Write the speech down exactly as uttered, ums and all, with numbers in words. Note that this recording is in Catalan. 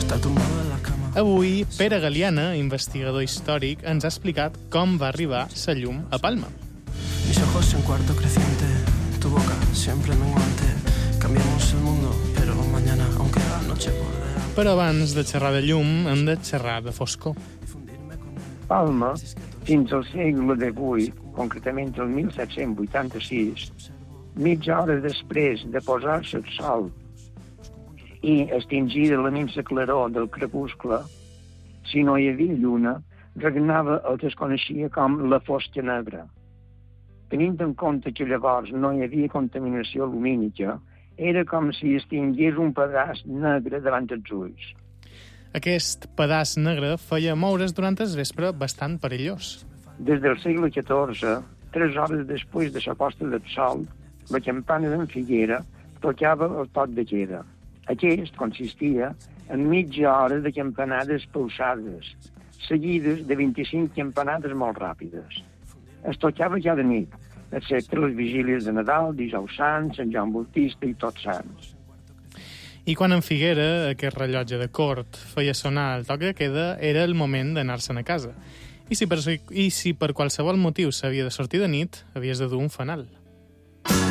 Está tumbado en la cama. Avui, Pere Galiana, investigador històric, ens ha explicat com va arribar la llum a Palma. Mis ojos en cuarto creciente, tu boca siempre menguante. Cambiamos el mundo, pero mañana, aunque la noche por delante. Però abans de xerrar de llum, hem de xerrar de foscor. Palma, fins al segle divuit, concretament el mil set-cents vuitanta-sis, mitja hora després de posar-se el sol i extingir la minsa claror del crepuscle, si no hi havia lluna, regnava el que es coneixia com la fosca negra. Tenint en compte que llavors no hi havia contaminació lumínica, era com si es tingués un pedaç negre davant els ulls. Aquest pedaç negre feia moure's durant el vespre bastant perillós. Des del segle catorze, tres hores després de la posta del sol, la campana d'en Figuera tocava el toc de queda. Aquest consistia en mitja hora de campanades pausades, seguides de vint-i-cinc campanades molt ràpides. Es tocava cada nit, excepte les vigílies de Nadal, Dijous Sant, Sant Joan Bautista i Tots Sants. I quan en Figuera, aquest rellotge de cort, feia sonar el toc de queda, era el moment d'anar-se'n a casa. I si per, i si per qualsevol motiu s'havia de sortir de nit, havies de dur un fanal.